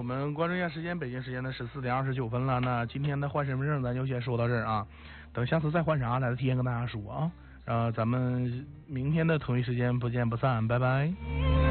们关注一下时间，北京时间的14:29了。那今天的换身份证咱就先说到这儿啊，等下次再换啥，再提前跟大家说啊。咱们明天的同一时间不见不散，拜拜。